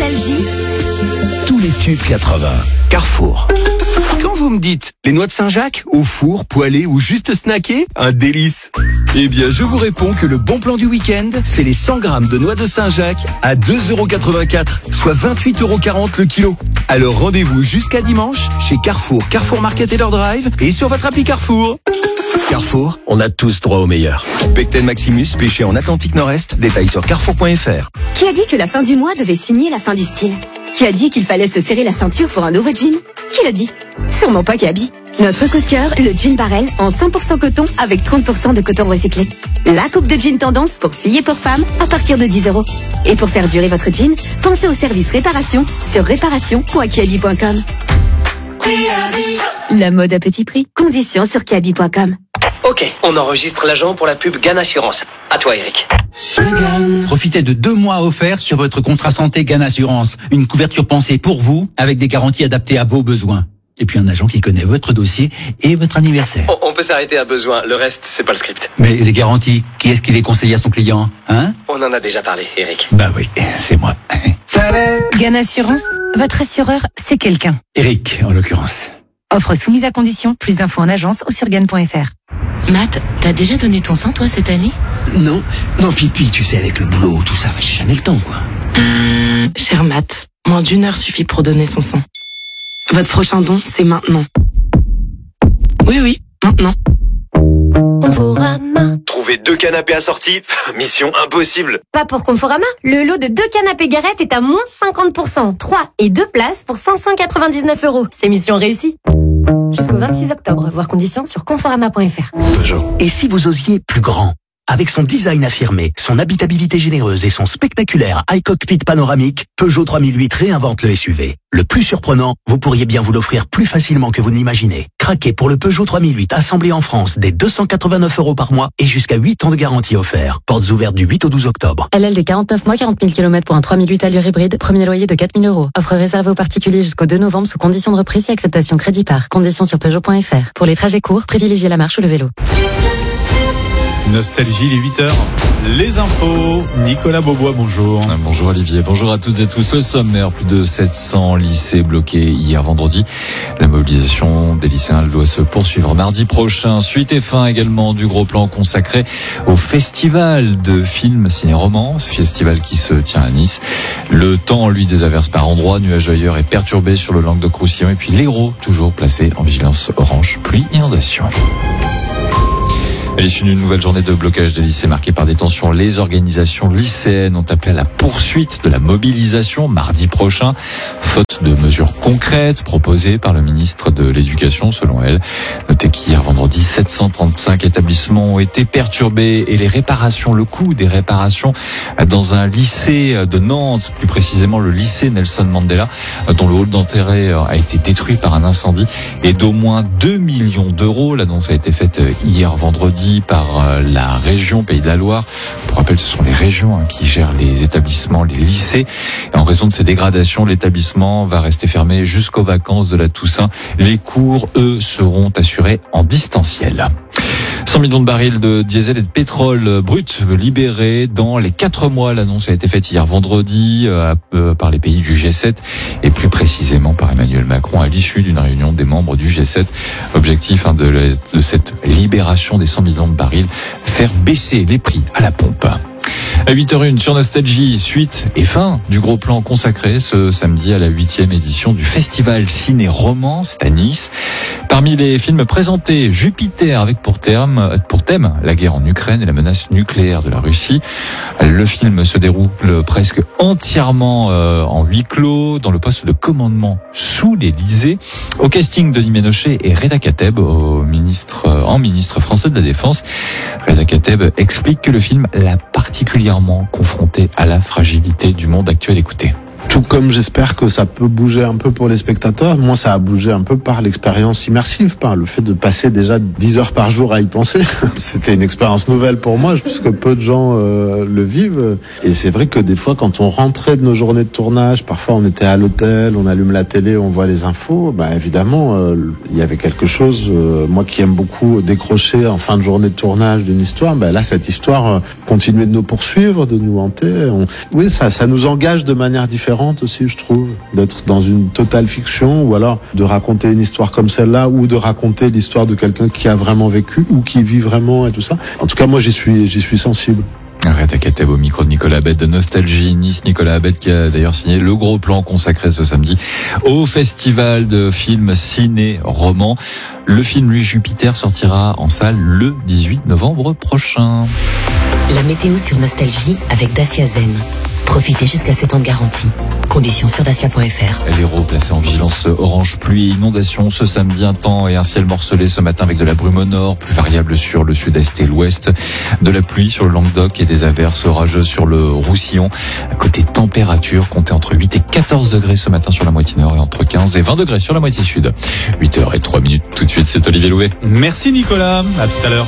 Nostalgie. Tous les tubes 80. Carrefour. Quand vous me dites les noix de Saint-Jacques, au four, poêlées ou juste snackées, un délice. Eh bien, je vous réponds que le bon plan du week-end, c'est les 100 grammes de noix de Saint-Jacques à 2,84 €, soit 28,40 € le kilo. Alors rendez-vous jusqu'à dimanche chez Carrefour, Carrefour Market et leur Drive et sur votre appli Carrefour. Carrefour, on a tous droit au meilleur. Pecten Maximus, pêché en Atlantique Nord-Est, détail sur carrefour.fr. Qui a dit que la fin du mois devait signer la fin du style? Qui a dit qu'il fallait se serrer la ceinture pour un nouveau jean? Qui l'a dit? Sûrement pas Gabi. Notre coup de cœur, le jean Barrel en 100% coton avec 30% de coton recyclé. La coupe de jean tendance pour filles et pour femmes à partir de 10 €. Et pour faire durer votre jean, pensez au service réparation sur réparation.kiabi.com. La mode à petit prix, conditions sur kiabi.com. Ok, on enregistre l'agent pour la pub GAN Assurance. À toi, Eric. Profitez de 2 mois offerts sur votre contrat santé GAN Assurance. Une couverture pensée pour vous, avec des garanties adaptées à vos besoins. Et puis un agent qui connaît votre dossier et votre anniversaire. On peut s'arrêter à besoin, le reste, c'est pas le script. Mais les garanties, qui est-ce qui les conseille à son client, hein? On en a déjà parlé, Eric. Bah oui, c'est moi. GAN Assurance, votre assureur, c'est quelqu'un. Eric, en l'occurrence. Offre soumise à condition, plus d'infos en agence ou sur GAN.fr. Matt, t'as déjà donné ton sang, toi, cette année? Non, Pipi, tu sais, avec le boulot, tout ça, j'ai jamais le temps, quoi. Cher Matt, moins d'1 heure suffit pour donner son sang. Votre prochain don, c'est maintenant. Oui, maintenant. Conforama. Trouver 2 canapés assortis, mission impossible. Pas pour Conforama. Le lot de 2 canapés Garrett est à moins 50%. 3 et 2 places pour 599 €. C'est mission réussie. Jusqu'au 26 octobre. Voir conditions sur conforama.fr. Peugeot. Et si vous osiez plus grand? Avec son design affirmé, son habitabilité généreuse et son spectaculaire iCockpit panoramique, Peugeot 3008 réinvente le SUV. Le plus surprenant, vous pourriez bien vous l'offrir plus facilement que vous ne l'imaginez. Craquez pour le Peugeot 3008 assemblé en France dès 289 € par mois et jusqu'à 8 ans de garantie offert. Portes ouvertes du 8 au 12 octobre. LLD 49 mois, 40 000 km pour un 3008 allure hybride. Premier loyer de 4 000 €. Offre réservée aux particuliers jusqu'au 2 novembre sous conditions de reprise et acceptation crédit par. Conditions sur Peugeot.fr. Pour les trajets courts, privilégiez la marche ou le vélo. Nostalgie, les 8h. Les infos. Nicolas Beaubois, bonjour. Bonjour Olivier, bonjour à toutes et tous. Le sommaire, plus de 700 lycées bloqués hier vendredi. La mobilisation des lycéens doit se poursuivre mardi prochain. Suite et fin également du gros plan consacré au festival de films ciné-romans, festival qui se tient à Nice. Le temps, lui, des averses par endroits, nuages ailleurs et perturbé sur le Languedoc-Roussillon. Et puis l'Hérault, toujours placé en vigilance orange, pluie, inondation. À l'issue d'une nouvelle journée de blocage des lycées marquée par des tensions, les organisations lycéennes ont appelé à la poursuite de la mobilisation mardi prochain, faute de mesures concrètes proposées par le ministre de l'Éducation, selon elle. Notez qu'hier vendredi, 735 établissements ont été perturbés et le coût des réparations dans un lycée de Nantes, plus précisément le lycée Nelson Mandela, dont le hall d'entrée a été détruit par un incendie, et d'au moins 2 millions €. L'annonce a été faite hier vendredi par la région Pays de la Loire. Pour rappel, ce sont les régions qui gèrent les établissements, les lycées. Et en raison de ces dégradations, l'établissement va rester fermé jusqu'aux vacances de la Toussaint. Les cours, eux, seront assurés en distanciel. 100 millions de barils de diesel et de pétrole brut libérés dans les 4 mois. L'annonce a été faite hier vendredi par les pays du G7 et plus précisément par Emmanuel Macron à l'issue d'une réunion des membres du G7. Objectif de cette libération des 100 millions de barils, faire baisser les prix à la pompe. À 8h01 sur Nostalgie, suite et fin du gros plan consacré ce samedi à la 8e édition du Festival Ciné-Romance à Nice. Parmi les films présentés, Jupiter avec pour thème la guerre en Ukraine et la menace nucléaire de la Russie. Le film se déroule presque entièrement en huis clos dans le poste de commandement sous l'Élysée. Au casting, Denis Ménochet et Reda Kateb, ministre français de la Défense. Reda Kateb explique que le film l'a particulièrement confronté à la fragilité du monde actuel. Écoutez. Tout comme j'espère que ça peut bouger un peu pour les spectateurs, moi ça a bougé un peu par l'expérience immersive, par le fait de passer déjà 10 heures par jour à y penser. C'était une expérience nouvelle pour moi, puisque peu de gens le vivent. Et c'est vrai que des fois, quand on rentrait de nos journées de tournage, parfois on était à l'hôtel, on allume la télé, on voit les infos, évidemment, il y avait quelque chose, moi qui aime beaucoup décrocher en fin de journée de tournage d'une histoire, là cette histoire continuait de nous poursuivre, de nous hanter. Oui, ça nous engage de manière différente. différente aussi, je trouve, d'être dans une totale fiction ou alors de raconter une histoire comme celle-là ou de raconter l'histoire de quelqu'un qui a vraiment vécu ou qui vit vraiment et tout ça. En tout cas, moi, j'y suis sensible. Reda Kateb au micro de Nicolas Abed de Nostalgie Nice. Nicolas Abed qui a d'ailleurs signé le gros plan consacré ce samedi au festival de films ciné-roman. Le film Lui Jupiter sortira en salle le 18 novembre prochain. La météo sur Nostalgie avec Dacia Zen. Profitez jusqu'à 7 ans de garantie. Conditions sur dacia.fr. L'Hérault placé en vigilance orange pluie et inondation ce samedi, un temps et un ciel morcelé ce matin avec de la brume au nord, plus variable sur le sud-est et l'ouest, de la pluie sur le Languedoc et des averses orageuses sur le Roussillon. À côté température, comptez entre 8 et 14 degrés ce matin sur la moitié nord et entre 15 et 20 degrés sur la moitié sud. 8h03 tout de suite, c'est Olivier Louvet. Merci Nicolas, à tout à l'heure.